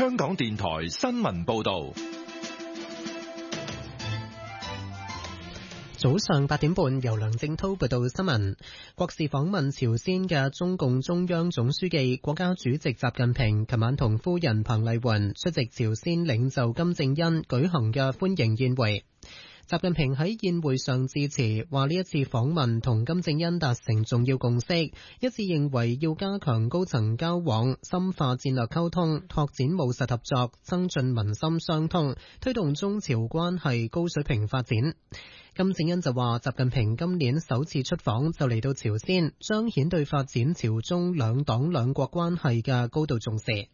香港電台新聞報道。 早上8點半，由梁正濤報道新聞。國事訪問朝鮮嘅中共中央總書記、國家主席習近平，琴晚同夫人彭麗媛出席朝鮮領袖金正恩舉行嘅歡迎宴會。習近平喺宴會上致辭，話呢一次訪問同金正恩達成重要共識，一致認為要加強高層交往，深化戰略溝通，拓展務實合作，增進民心相通，推動中朝關係高水平發展。金正恩就話，習近平今年首次出訪就嚟到朝鮮，彰顯對發展朝中兩黨兩國關係嘅高度重視。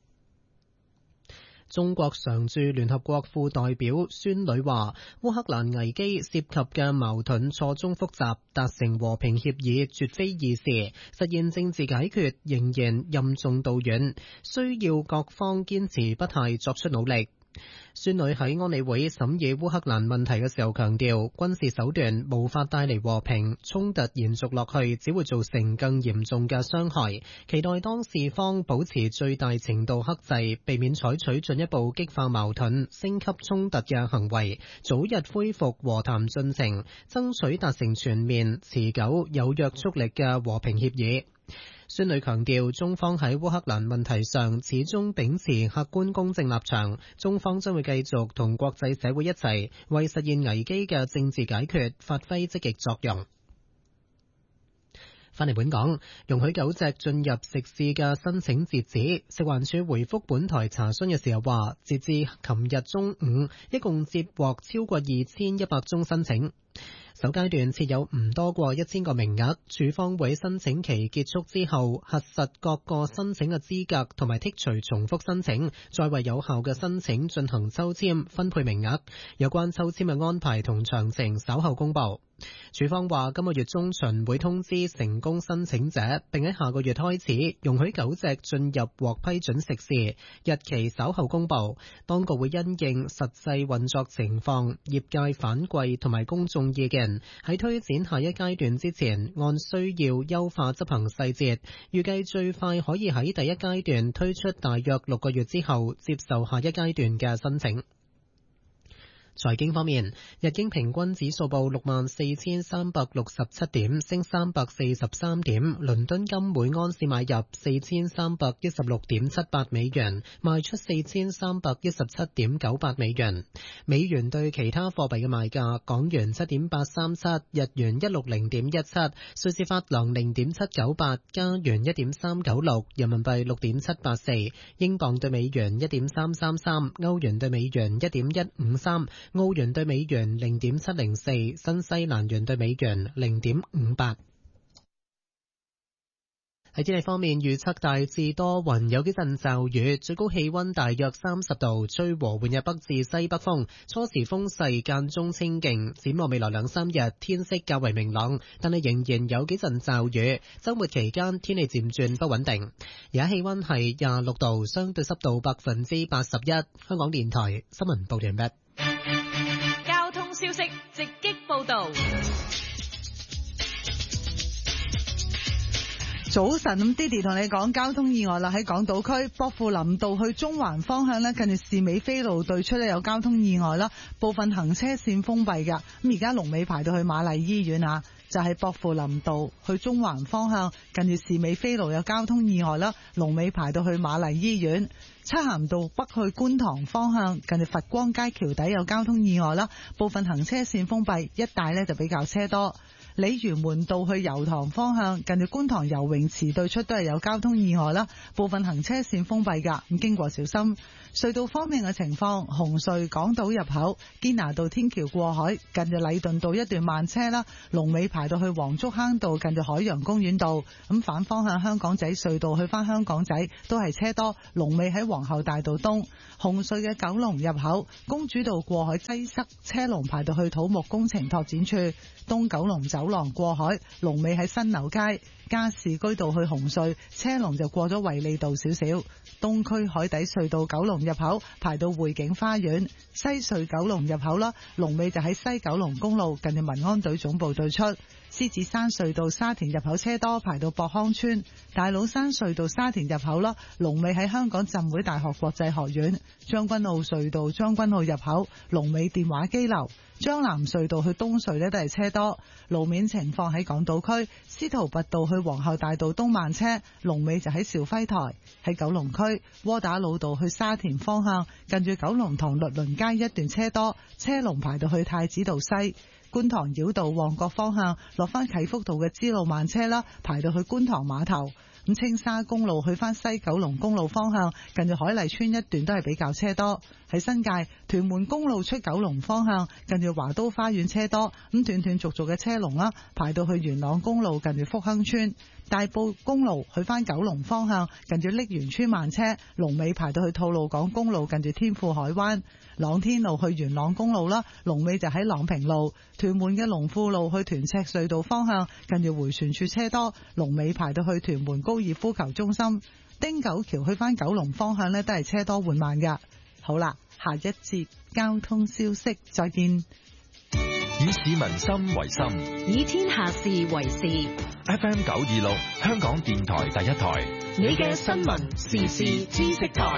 中國常駐聯合國副代表孫女話，烏克蘭危機涉及嘅矛盾錯綜複雜，達成和平協議絕非易事，實現政治解決仍然任重道遠，需要各方堅持不懈作出努力。孫女喺安理會審議烏克蘭問題嘅時候強調，軍事手段無法帶嚟和平，衝突延續落去只會造成更嚴重嘅傷害，期待當事方保持最大程度克制，避免採取進一步激化矛盾、升級衝突嘅行為，早日恢復和談進程，爭取達成全面、持久、有約束力嘅和平協議。孫女強調，中方喺烏克蘭問題上始終秉持客觀公正立場，中方將會繼續同國際社會一齊為實現危機嘅政治解決發揮積極作用。返嚟本港，容許狗隻進入食肆嘅申請截止。食環署回覆本台查詢嘅時候話，截至琴日中午，一共接獲超過2100宗申請。首階段設有唔多過1000個名額，署方會申請期結束之後核實各個申請嘅資格同埋剔除重複申請，再為有效嘅申請進行抽籤分配名額。有關抽籤嘅安排同詳情稍後公佈。署方話今個月中旬會通知成功申請者，並喺下個月開始容許狗隻進入獲批准食肆，日期稍後公佈。當局會因應實際運作情況、業界反饋同埋公眾意見，喺推展下一階段之前，按需要優化執行細節，預計最快可以喺第一階段推出大約6個月之後接受下一階段嘅申請。財經方面，日經平均指數報64,367點，升343點。倫敦金每盎司買入4316.78美元，賣出4317.98美元。美元對其他貨幣嘅賣價：港元7.837，日元160.17，瑞士法郎0.798，加元1.396，人民幣6.784，英鎊對美元1.333，歐元對美元1.153。澳元對美元0.704，新西蘭元對美元0.58。喺天氣方面，預測大致多雲，有幾陣驟雨，最高氣溫大約30度，吹和緩嘅北至西北風，初時風勢間中清勁。展望未來2-3日，天色較為明朗，但係仍然有幾陣驟雨。周末期間天氣漸轉不穩定。而家氣溫係26度，相對濕度81%。香港電台新聞報道完畢。 交通消息直擊報道。 早晨，咁 Diddy 同你講交通意外啦，喺港島區薄扶林道去中環方向呢，近住士美菲路對出呢有交通意外啦，部分行車線封閉噶。咁而家龍尾排到去瑪麗醫院啊，就係薄扶林道去中環方向，近住士美菲路有交通意外啦，龍尾排到去瑪麗醫院。漆咸道北去觀塘方向，近住佛光街橋底有交通意外啦，部分行車線封閉，一帶呢就比較車多。鯉魚門道去油塘方向，近住觀塘游泳池對出都係有交通意外啦，部分行車線封閉噶，咁經過小心。隧道方面嘅情況，紅隧港島入口堅拿道天橋過海，近住禮頓道一段慢車啦，龍尾排到去黃竹坑道，近住海洋公園道。咁反方向香港仔隧道去翻香港仔都係車多，龍尾喺皇后大道東。紅隧嘅九龍入口公主道過海擠塞，車龍排到去土木工程拓展處。東九龍走廊過海，龍尾喺新樓街。加士居道去紅隧，車龍就過咗衛理道少少。東區海底隧道九龍入口排到匯景花園。西隧九龍入口啦，龍尾就喺西九龍公路近住民安隊總部對出。 獅子山隧道沙田入口車多，排到博康村；大老山隧道沙田入口啦，龍尾喺香港浸會大學國際學院；將軍澳隧道將軍澳入口，龍尾電話機樓；將南隧道去東隧呢都係車多。路面情況喺港島區，司徒拔道去皇后大道東慢車，龍尾就喺兆輝台；喺九龍區，窩打老道去沙田方向，近住九龍塘律倫街一段車多，車龍排到去太子道西。觀塘繞道旺角方向落翻啟福道嘅支路慢車啦，排到去觀塘碼頭。咁青沙公路去翻西九龍公路方向，近住海麗村一段都係比較車多。喺新界屯門公路出九龍方向，近住華都花園車多，咁斷斷續續嘅車龍啦，排到去元朗公路近住福亨村。大埔公路去翻九龍方向，近住瀝源村慢車，龍尾排到去吐露港公路近住天富海灣。朗天路去元朗公路啦，龍尾就喺朗平路。屯門嘅龍富路去屯赤隧道方向，近住回旋處車多，龍尾排到去屯門高爾夫球中心。汀九橋去翻九龍方向呢，都係車多緩慢噶。好啦，下一節交通消息再見。 以市民心為心， 以天下事為事。 FM 926香港電台第一台， 你嘅新聞時事知識台。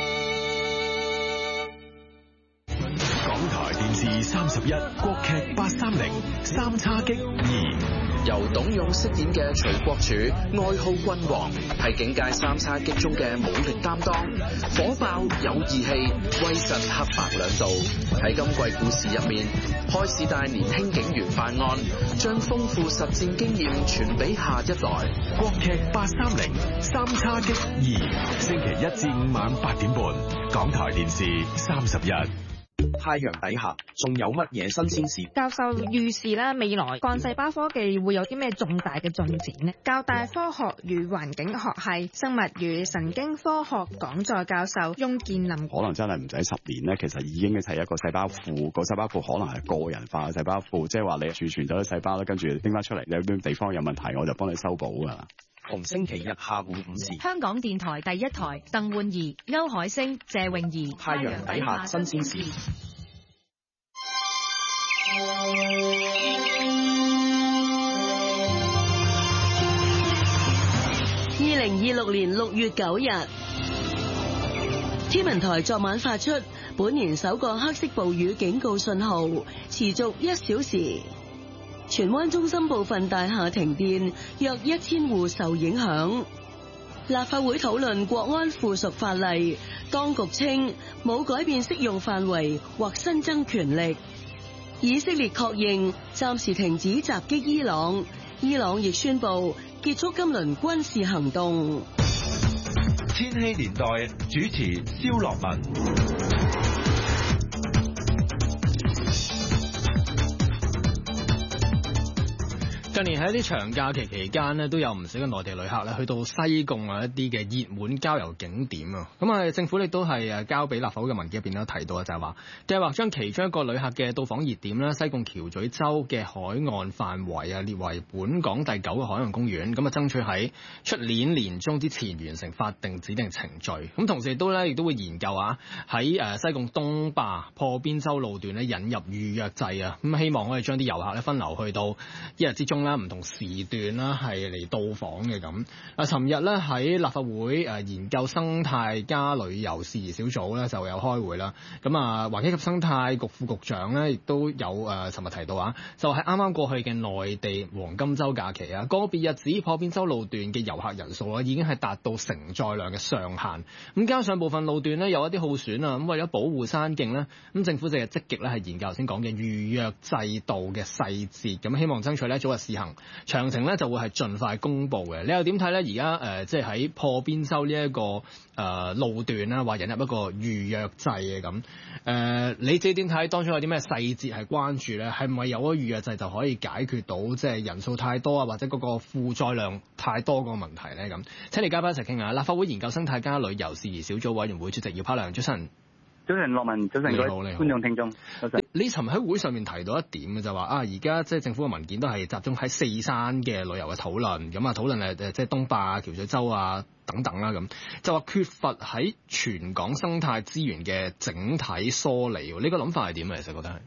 港台電視31國劇830三叉戟2， 由董勇飾演嘅徐國柱，愛好君王，係警界三叉戟中嘅武力擔當，火爆有義氣，威震黑白兩道。喺今季故事入面，開始帶年輕警員辦案，將豐富實戰經驗傳俾下一代。 國劇830三叉戟2，星期1至5晚8點半，港台電視31。 太陽底下仲有乜嘢新鮮事？ 教授預示啦，未來幹細胞科技會有啲咩重大嘅進展呢？教大科學與環境學系生物與神經科學講座教授翁建林， 可能真係唔使10年咧，其實已經係一個細胞庫，個細胞庫可能係個人化嘅細胞庫，即係話你儲存咗啲細胞咧，跟住拎翻出嚟，有啲地方有問題，我就幫你修補噶啦。 逢星期日下午5時， 香港電台第一台，鄧煥儀、歐海星、謝泳儀， 太陽底下新鮮事。 2026年6月9日，天文台昨晚發出本年首個黑色暴雨警告信號，持續1小時。荃灣中心部分大廈停電，約1000戶受影響。立法會討論國安附屬法例，當局稱冇改變適用範圍或新增權力。以色列確認暫時停止襲擊伊朗，伊朗亦宣布結束今輪軍事行動。 千禧年代主持蕭樂文。 近年喺一啲長假期期間呢，都有唔少嘅內地旅客咧去到西貢啊一啲嘅熱門郊遊景點啊。咁啊，政府亦都係交俾立法會嘅文件入邊都提到啊，就係話計劃將其中一個旅客嘅到訪熱點啦，西貢橋咀洲嘅海岸範圍啊列為本港第9個海洋公園。咁啊，爭取喺出年年中之前完成法定指定程序。咁同時亦都會研究啊喺西貢東壩破邊洲路段咧引入預約制啊。咁希望可以將啲遊客咧分流去到一日之中唔同時段啦，係嚟到訪嘅咁。尋日咧喺立法會研究生態加旅遊事宜小組咧就有開會啦。咁啊，環境及生態局副局長咧亦都有尋日提到啊，就係啱啱過去嘅內地黃金週假期啊，個別日子破邊洲路段嘅遊客人數已經係達到承載量嘅上限。咁加上部分路段咧有一啲耗損啊，咁為咗保護山徑咧，咁政府就係積極咧係研究頭先講嘅預約制度嘅細節，咁希望爭取咧早日試行，詳情咧就會係盡快公布嘅。你又點睇咧？而家即係喺破邊洲呢一個路段啦，話引入一個預約制嘅咁。你自己點睇？當中有啲咩細節係關注咧？係唔係有咗預約制就可以解決到即係人數太多啊，或者嗰個負載量太多嗰個問題咧？咁請嚟嘉賓一齊傾下。立法會研究生態加旅遊事宜小組委員會主席姚柏良，早晨。 早晨，樂文，早晨，各位觀眾聽眾，早晨。 你尋日喺會上面提到一點嘅就話啊，而家即係政府嘅文件都係集中喺四山嘅旅遊嘅討論，咁啊討論即係東壩、橋咀洲啊等等啦，咁就話缺乏喺全港生態資源嘅整體梳理。呢個諗法係點啊？其實覺得係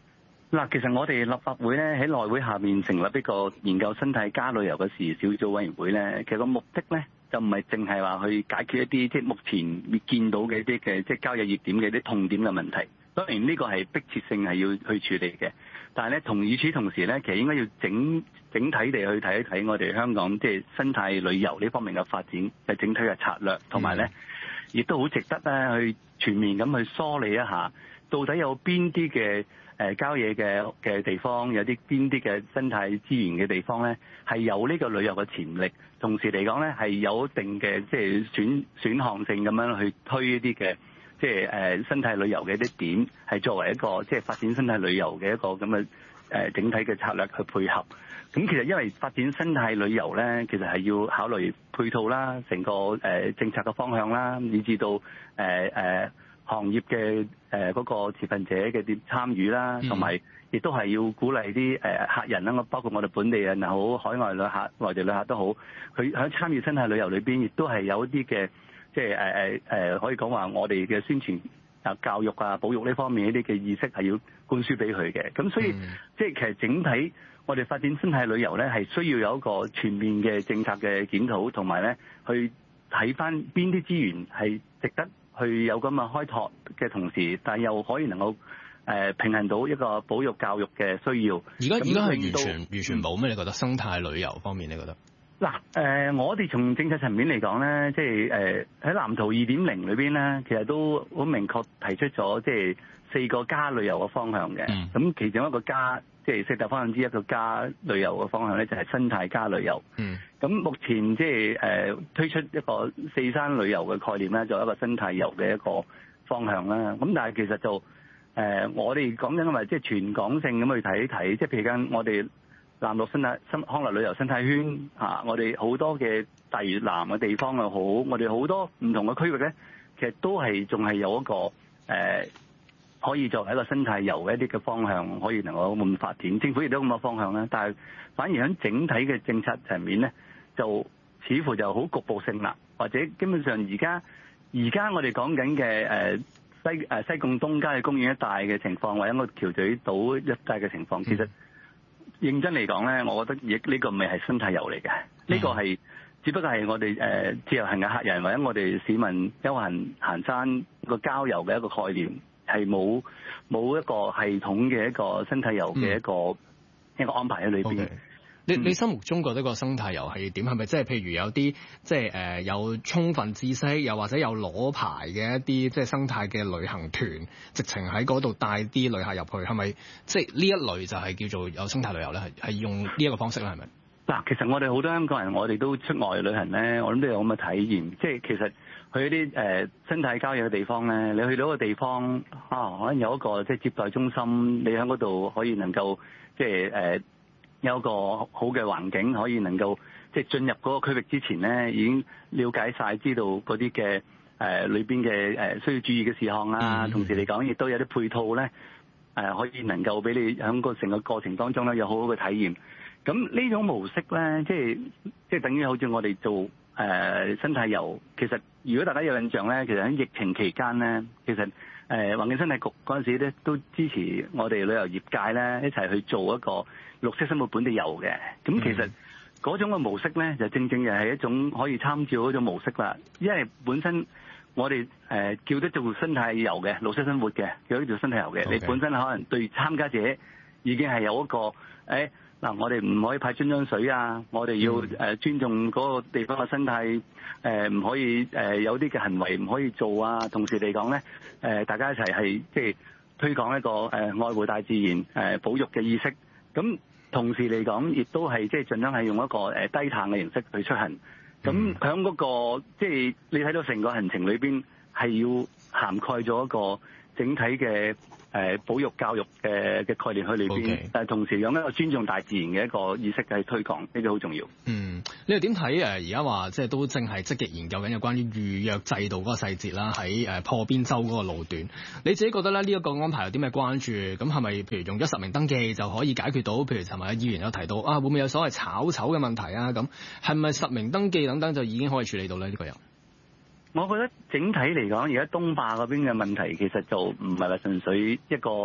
嗱，其實我哋立法會咧喺內會下面成立一個研究生態加旅遊嘅事宜小組委員會咧，其實個目的咧就唔係淨係話去解決一啲即係目前見到嘅一啲嘅即係交友熱點嘅一啲痛點嘅問題。當然呢個係迫切性係要去處理嘅，但係咧與此同時咧，其實應該要整體地去睇一睇我哋香港即係生態旅遊呢方面嘅發展嘅整體嘅策略，同埋咧亦都好值得咧去全面咁去梳理一下，到底有邊啲嘅郊野嘅地方，有啲邊啲嘅生態資源嘅地方咧，係有呢個旅遊嘅潛力，同時嚟講咧係有一定嘅即係選項性咁樣去推一啲嘅即係生態旅遊嘅一啲點，係作為一個即係發展生態旅遊嘅一個咁嘅整體嘅策略去配合。咁其實因為發展生態旅遊咧，其實係要考慮配套啦，成個政策嘅方向啦，以至到行業嘅嗰個持份者嘅啲參與啦，同埋亦都係要鼓勵啲客人啦，包括我哋本地人又好，海外旅客、內地旅客都好，佢喺參與生態旅遊裏邊，亦都係有一啲嘅即係可以講話我哋嘅宣傳教育啊、保育呢方面一啲嘅意識係要灌輸俾佢嘅。咁所以即係其實整體我哋發展生態旅遊咧，係需要有一個全面嘅政策嘅檢討，同埋咧去睇翻邊啲資源係值得去有咁嘅開拓嘅同時，但又可以能夠平衡到一個保育教育嘅需要。而家係完全冇咩？你覺得生態旅遊方面，你覺得？ 嗱，我哋從政策層面嚟講咧，即係喺藍圖 2.0 裏邊咧，其實都好明確提出咗即係4個加旅遊嘅方向嘅。咁其中一個加即係4大方向之一個加旅遊嘅方向咧，就係生態加旅遊。咁目前即係推出一個4山旅遊嘅概念咧，作為一個生態遊嘅一個方向啦。咁但係其實就我哋講緊話即係全港性咁去睇一睇，即係譬如間我哋南陸康樂旅遊生態圈我哋好多嘅大嶼南嘅地方又好，我哋好多唔同嘅區域咧，其實都係仲係有一個可以作為一個生態遊嘅一啲嘅方向，可以能夠咁發展。政府亦都咁嘅方向啦，但係反而喺整體嘅政策層面咧，就似乎就好局部性啦，或者基本上而家我哋講緊嘅西貢東郊嘅公園一帶嘅情況，或者個橋咀島一帶嘅情況，其實認真嚟講咧，我覺得呢個唔係生態遊嚟嘅，呢個係只不過係我哋自由行嘅客人或者我哋市民休閒行山個郊遊嘅一個概念，係冇一個系統嘅一個生態遊嘅一個安排喺裏邊。 你心目中覺得個生態遊係點？係咪即係譬如有啲即係有充分知識，又或者有攞牌嘅一啲即係生態嘅旅行團，直情喺嗰度帶啲旅客入去，係咪即係呢一類就係叫做有生態旅遊咧？係用呢一個方式咧？係咪？ 嗱，其實我哋好多香港人，我哋都出外旅行咧，我諗都有咁嘅體驗。即係其實去一啲生態郊野嘅地方咧，你去到個地方可能有一個即係接待中心，你喺嗰度可以能夠即係有一個好嘅環境，可以能夠即係進入嗰個區域之前咧，已經了解晒，知道嗰啲嘅裏邊嘅需要注意嘅事項啊。同時嚟講，亦都有啲配套咧可以能夠俾你喺個成個過程當中咧有好好嘅體驗。咁呢種模式咧，即係等於好似我哋做生態遊。其實如果大家有印象咧，其實喺疫情期間咧，其實環境生態局嗰陣時咧都支持我哋旅遊業界咧一齊去做一個綠色生活本地遊嘅。咁其實嗰種嘅模式咧，就正正又係一種可以參照嗰種模式啦。因為本身我哋叫得做生態遊嘅綠色生活嘅，叫得做生態遊嘅，你本身可能對參加者已經係有一個嗱，我哋唔可以派樽裝水啊！我哋要尊重嗰個地方嘅生態，唔可以有啲嘅行為唔可以做啊。同時嚟講咧，大家一齊係即係推廣一個愛護大自然、保育嘅意識。咁同時嚟講，亦都係即係盡量係用一個低碳嘅形式去出行。咁喺嗰個即係你睇到成個行程裏邊係要涵蓋咗一個整體嘅保育教育嘅概念喺裏邊，但係同時有一個尊重大自然嘅一個意識嘅推廣，呢個好重要。 你又點睇而家話即係都正係積極研究緊有關於預約制度嗰個細節啦，喺破邊洲嗰個路段，你自己覺得咧呢一個安排有啲咩關注？咁係咪譬如用咗實名登記就可以解決到？譬如尋日議員有提到會唔會有所謂炒籌嘅問題啊？咁係咪實名登記等等就已經可以處理到咧？呢個又？ 我覺得整體嚟講，而家東壩嗰邊嘅問題其實就唔係話純粹一個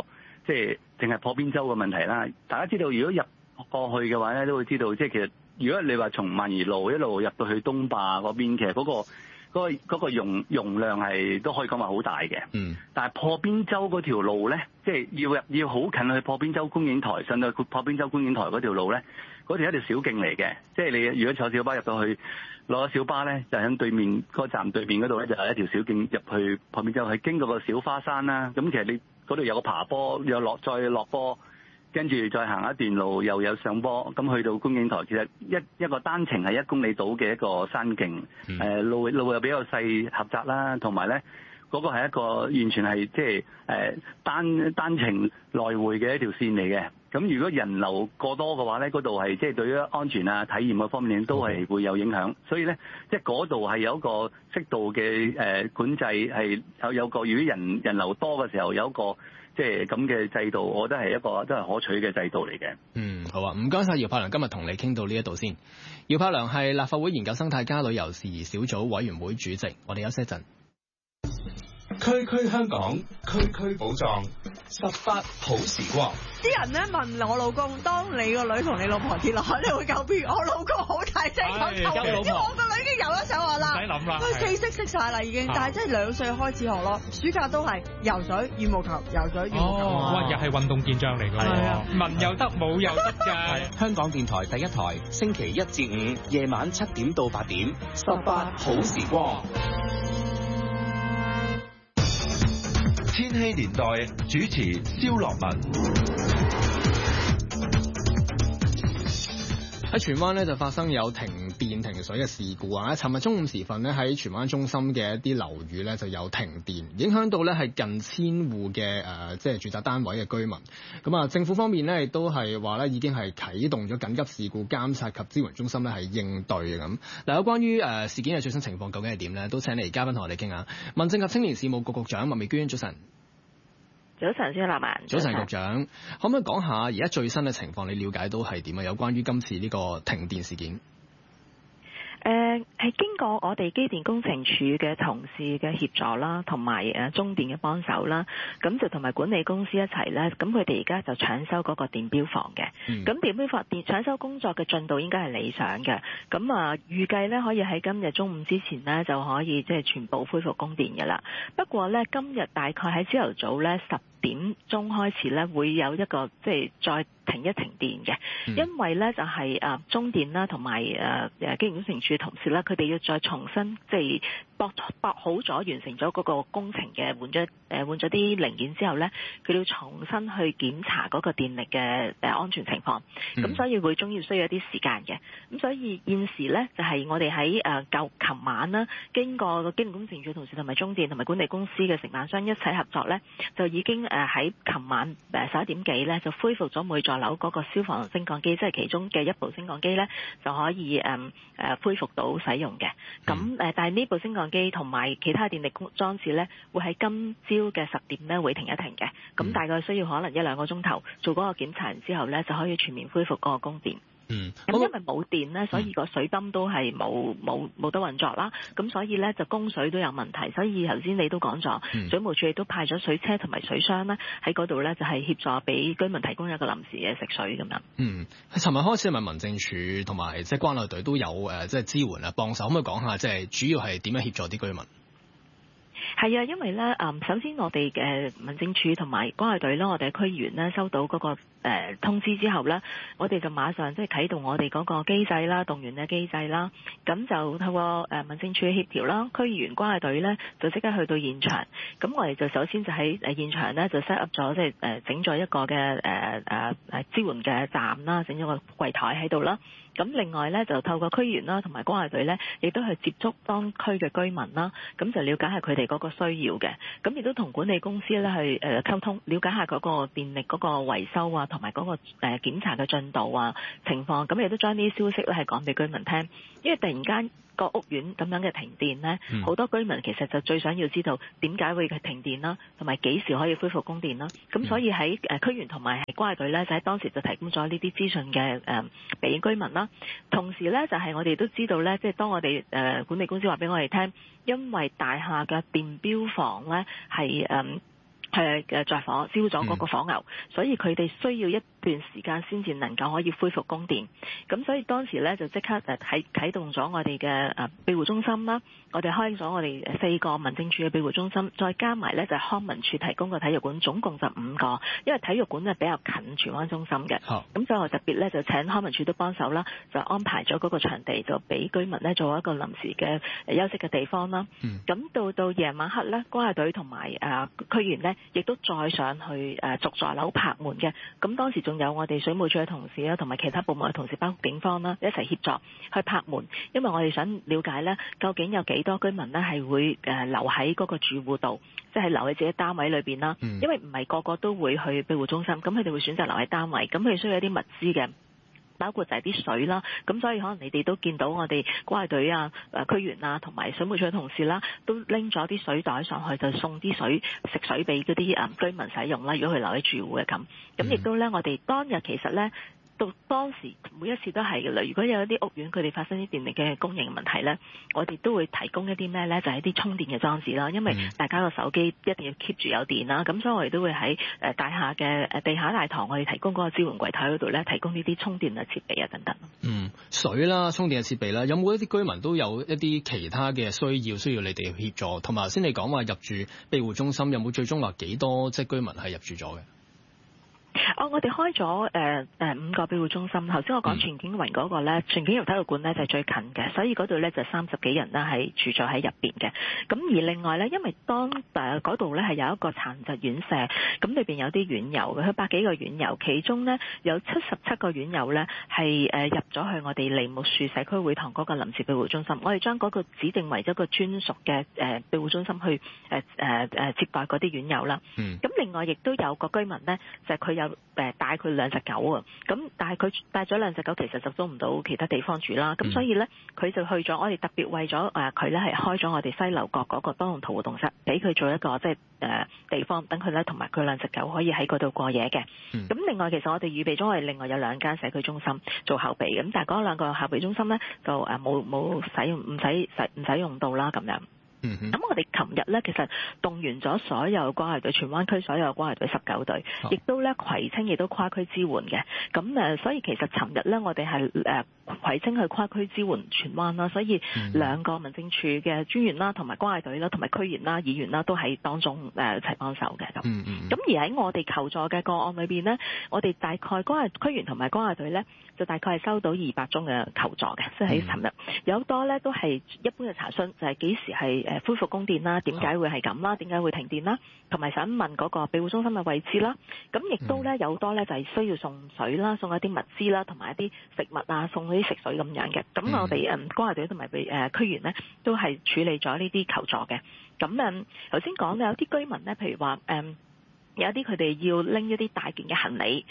即係淨係破邊洲嘅問題啦。大家知道，如果入過去嘅話咧，都會知道，即係其實如果你話從萬宜路一路入到去東壩嗰邊，其實嗰個容量係都可以講話好大嘅。但係破邊洲嗰條路咧，即係要好近去破邊洲觀景台，上到破邊洲觀景台嗰條路咧，嗰條係一條小徑嚟嘅。即係你如果坐小巴入到去，攞小巴咧，就喺對面嗰站對面嗰度咧，就係一條小徑入去破邊洲，係經過個小花山啦。咁其實你嗰度有個爬坡，再落坡。跟住再行一段路，又有上坡，咁去到觀景台。其實一個單程係1公里到嘅一個山徑，路又比較細狹窄啦，同埋咧嗰個係一個完全係即係單程來回嘅一條線嚟嘅。咁如果人流過多嘅話咧，嗰度係即係對於安全啊、體驗嗰方面都係會有影響。所以咧，即係嗰度係有一個適度嘅管制，係有個如果人流多嘅時候有一個。即係咁嘅制度，我覺得係一個都係可取嘅制度嚟嘅。 好啊，唔該晒姚柏良，今日同你傾到呢一度先。姚柏良係立法會研究生態加旅遊事宜小組委員會主席，我哋休息一陣。 區區香港，區區寶藏，18好時光。 啲人咧問我老公，當你個女同你老婆跌落海，你會救邊？我老公好大聲講救，因為我個女已經游咗上岸啦，唔使諗啦，佢記識晒啦已經，但係真係2歲開始學咯，暑假都係游水、羽毛球、游水、羽毛球。 哇，又係運動健將嚟㗎喎，文又得，武又得㗎。 香港電台第一台，星期1至5夜晚7點到8點，18好時光。千禧年代主持蕭樂文。 喺荃灣呢就發生有停電停水嘅事故啊！尋日中午時分呢，喺荃灣中心嘅一啲樓宇呢就有停電，影響到呢係近1000戶嘅即係住宅單位嘅居民。咁啊，政府方面呢亦都係話呢已經係啟動咗緊急事故監察及支援中心呢係應對嘅咁。嗱，有關於事件嘅最新情況究竟係點呢？都請嚟嘉賓同我哋傾下。民政及青年事務局局長麥美娟，早晨。 早晨，蕭立文。 早晨，局長，可唔可以講下而家最新嘅情況？你了解到係點啊？有關於今次呢個停電事件。 係經過我哋機電工程署嘅同事嘅協助啦，同埋中電嘅幫手啦，咁就同埋管理公司一齊咧，咁佢哋而家就搶修嗰個電錶房嘅。咁電錶房搶修工作嘅進度應該係理想嘅。咁啊，預計咧可以喺今日中午之前咧就可以即係全部恢復供電嘅啦。不過咧，今日大概喺朝頭早咧10點鐘開始咧，會有一個即係再停一停電嘅，因為咧就係中電啦，同埋機電工程署嘅同事啦，佢哋要再重新即係駁好咗，完成咗嗰個工程嘅換咗啲零件之後咧，佢哋要重新去檢查嗰個電力嘅安全情況，咁所以會終於需要一啲時間嘅。咁所以現時咧就係我哋喺琴晚啦，經過個機電工程署同事同埋中電同埋管理公司嘅承辦商一齊合作咧，就已經喺琴晚11點幾咧就恢復咗每座樓嗰個消防升降機，即係其中嘅一部升降機咧就可以恢復到使用嘅。咁但係呢部升降機同埋其他電力裝置咧，會喺今朝嘅10點咧會停一停嘅。咁大概需要可能1-2個鐘頭做嗰個檢查完之後咧，就可以全面恢復嗰個供電。咁因為冇電咧，所以個水泵都係冇得運作啦。咁所以咧就供水都有問題。所以頭先你都講咗，水務署亦都派咗水車同埋水箱咧喺嗰度咧，就係協助俾居民提供一個臨時嘅食水咁樣。 尋日開始係咪民政署同埋即係關愛隊都有即係支援啊幫手？可唔可以講下即係主要係點樣協助啲居民？ 係啊，因為咧，首先我哋嘅民政處同埋關愛隊啦，我哋嘅區議員咧收到嗰個通知之後咧，我哋就馬上即係啟動我哋嗰個機制啦，動員嘅機制啦，咁就透過民政處協調啦，區議員關愛隊咧就即刻去到現場，咁我哋就首先就喺現場咧就 set up 咗即係整咗一個嘅支援嘅站啦，整咗個櫃台喺度啦。咁另外咧就透過區議員啦同埋關愛隊咧，亦都係接觸當區嘅居民啦，咁就了解下佢哋嗰個需要嘅，咁亦都同管理公司咧去溝通，了解下嗰個電力嗰個維修啊，同埋嗰個檢查嘅進度啊情況，咁亦都將呢啲消息咧係講俾居民聽，因為突然間個屋苑咁樣嘅停電咧，好多居民其實就最想要知道點解會停電啦，同埋幾時可以恢復供電啦。咁所以喺區員同埋係關愛隊咧，就喺當時就提供咗呢啲資訊嘅俾居民啦。同時咧就係我哋都知道咧，即係當我哋管理公司話俾我哋聽，因為大廈嘅電錶房咧係着火燒咗嗰個火牛，所以佢哋需要一段時間先至能夠可以恢復供電。咁所以當時咧就即刻啟動咗我哋嘅庇護中心啦。我哋開咗我哋4個民政處嘅庇護中心，再加埋咧就係康文署提供嘅體育館，總共就5個。因為體育館咧比較近荃灣中心嘅，咁所以我特別咧就請康文署都幫手啦，就安排咗嗰個場地，就俾居民咧做一個臨時嘅休息嘅地方啦。咁到夜晚黑咧，關愛隊同埋區員咧，亦都再上去逐座樓拍門嘅。咁當時仲有我哋水務署嘅同事啦，同埋其他部門嘅同事，包括警方啦，一齊協助去拍門。因為我哋想了解咧，究竟有幾多居民咧係會留喺嗰個住戶度，即係留喺自己單位裏邊啦。因為唔係個個都會去庇護中心，咁佢哋會選擇留喺單位。咁佢哋需要一啲物資嘅，包括就係啲水啦。咁所以可能你哋都見到我哋關愛隊啊、區員啊同埋水務署嘅同事啦，都拎咗啲水袋上去，就送啲水、食水俾嗰啲居民使用啦。如果佢留喺住戶嘅咁亦都咧，我哋當日其實咧。到當時每一次都係嘅啦。如果有一啲屋苑佢哋發生啲電力嘅供應問題咧，我哋都會提供一啲咩咧，就係一啲充電嘅裝置啦。因為大家個手機一定要 keep 住有電啦，咁所以我哋都會喺大廈嘅地下大堂，我哋提供嗰個支援櫃台嗰度咧，提供呢啲充電嘅設備啊等等。 水啦、充電嘅設備啦，有冇一啲居民都有一啲其他嘅需要你哋協助？同埋頭先你講話入住庇護中心，有冇最終話幾多即係居民係入住咗嘅？ 我哋開咗5個庇護中心。頭先我講荃景圍嗰個咧，荃景圍體育館咧就係最近嘅，所以嗰度咧就30幾人啦係住咗喺入邊嘅。咁而另外咧，因為當嗰度咧係有一個殘疾院舍，咁裏邊有啲院友嘅，佢100幾個院友，其中咧有77個院友咧係入咗去我哋梨木樹社區會堂嗰個臨時庇護中心。我哋將嗰個指定為一個專屬嘅庇護中心去接待嗰啲院友啦。咁另外亦都有個居民咧，就係佢有帶佢2隻狗啊，咁但係佢帶咗2隻狗，其實就租唔到其他地方住啦，咁所以咧佢就去咗，我哋特別為咗佢咧係開咗我哋西樓角嗰個多用途活動室，俾佢做一個即係地方，等佢咧同埋佢2隻狗可以喺嗰度過夜嘅。咁另外其實我哋預備咗我哋另外有2間社區中心做後備，咁但係嗰2個後備中心咧就冇使用，唔使用到啦咁樣。咁我哋琴日咧，其實動員咗所有關愛隊，荃灣區所有關愛隊19隊，亦都咧葵青亦都跨區支援嘅。咁所以其實尋日咧，我哋係葵青去跨區支援荃灣啦，所以2個民政處嘅專員啦，同埋關愛隊啦，同埋區員啦、議員啦，都喺當中一齊幫手嘅咁。咁而喺我哋求助嘅個案裏邊呢，我哋大概關愛區員同埋關愛隊咧，就大概係收到200宗嘅求助嘅，即係喺尋日有多咧都係一般嘅查詢，就係幾時係恢復供電啦，點解會係咁啦，點解會停電啦，同埋想問嗰個庇護中心嘅位置啦。咁亦都咧有多咧就係需要送水啦，送一啲物資啦，同埋一啲食物啊，送嗰啲食水咁樣嘅。咁我哋關愛隊同埋區員咧都係處理咗呢啲求助嘅。咁頭先講咧有啲居民咧，譬如話有啲佢哋要拎一啲大件嘅行李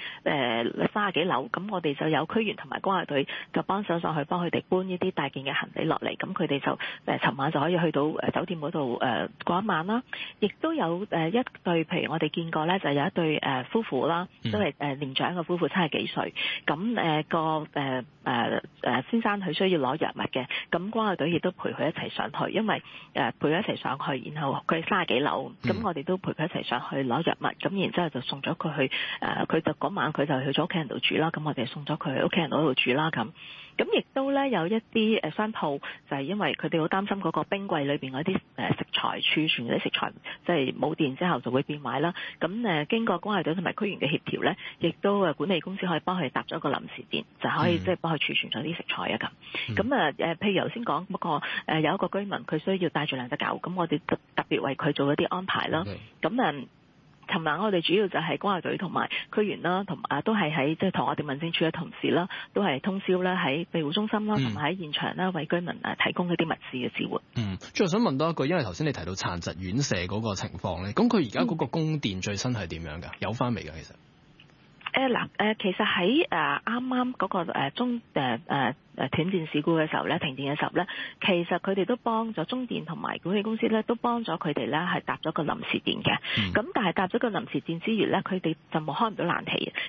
，30幾樓，咁我哋就有區員同埋關愛隊就幫手上去幫佢哋搬呢啲大件嘅行李落嚟，咁佢哋就尋晚就可以去到酒店嗰度過一晚啦。亦都有一對，譬如我哋見過咧，就有一對夫婦啦，都係年長嘅夫婦，70幾歲，咁個先生佢需要攞藥物嘅，咁關愛隊亦都陪佢一齊上去，因為陪佢一齊上去，然後佢30幾樓，咁我哋都陪佢一齊上去攞藥物。咁然之後就送咗佢去佢就嗰晚佢就去咗屋企人度住啦。咁我哋送咗佢去屋企人嗰度住啦。咁亦都咧有一啲商鋪就係因為佢哋好擔心嗰個冰櫃裏邊嗰啲食材儲存嗰啲食材，即係冇電之後就會變壞啦。咁經過關愛隊同埋區員嘅協調咧，亦都管理公司可以幫佢搭咗個臨時電，就可以即係幫佢儲存咗啲食材啊咁。咁譬如頭先講嗰個有一個居民佢需要帶住2隻狗，咁我哋特別為佢做一啲安排啦。咁尋晚我哋主要就係關愛隊同埋區員啦，同埋都係喺即係同我哋民政處嘅同事啦，都係通宵啦喺庇護中心啦，同埋喺現場啦為居民提供一啲物資嘅支援。 最後想問多一句，因為頭先你提到殘疾院舍嗰個情況咧，咁佢而家嗰個供電最新係點樣㗎？有翻未㗎？其實其實喺啱啱嗰個斷電事故嘅時候咧，停電嘅時候咧，其實佢哋都幫咗中電同埋管理公司咧，都幫咗佢哋咧係搭咗個臨時電嘅。咁但係搭咗個臨時電之餘咧，佢哋就冇開唔到冷氣嘅。